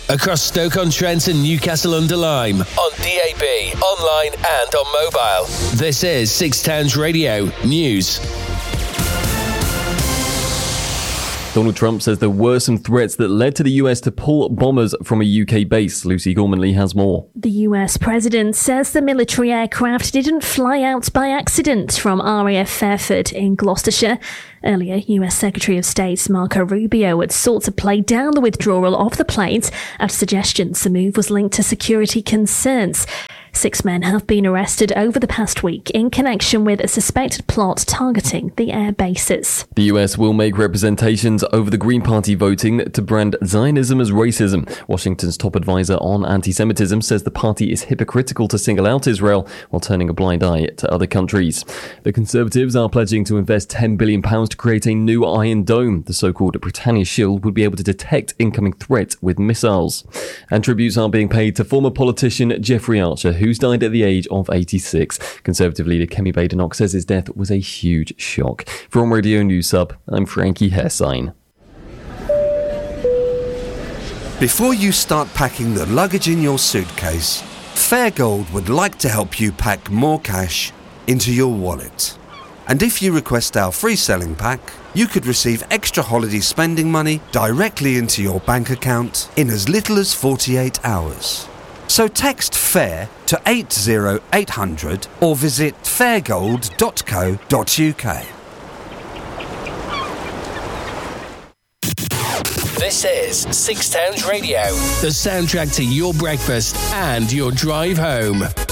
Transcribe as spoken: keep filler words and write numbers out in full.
across Stoke-on-Trent and Newcastle-under-Lyme, on D A B, online and on mobile. This is Six Towns Radio News. Donald Trump says there were some threats that led to the U S to pull bombers from a U K base. Lucy Gormanley has more. The U S president says the military aircraft didn't fly out by accident from R A F Fairford in Gloucestershire. Earlier, U S Secretary of State Marco Rubio had sought to play down the withdrawal of the planes after suggestions the move was linked to security concerns. Six men have been arrested over the past week in connection with a suspected plot targeting the air bases. The U S will make representations over the Green Party voting to brand Zionism as racism. Washington's top advisor on anti-Semitism says the party is hypocritical to single out Israel while turning a blind eye to other countries. The Conservatives are pledging to invest ten billion pounds to create a new Iron Dome. The so-called Britannia Shield would be able to detect incoming threat with missiles. And tributes are being paid to former politician Jeffrey Archer, who's died at the age of eighty-six. Conservative leader Kemi Badenoch says his death was a huge shock. From Radio News Sub, I'm Frankie Hessein. Before you start packing the luggage in your suitcase, Fairgold would like to help you pack more cash into your wallet. And if you request our free selling pack, you could receive extra holiday spending money directly into your bank account in as little as forty-eight hours. So text FAIR to eight zero eight hundred or visit fairgold dot co dot uk. This is Six Towns Radio, the soundtrack to your breakfast and your drive home.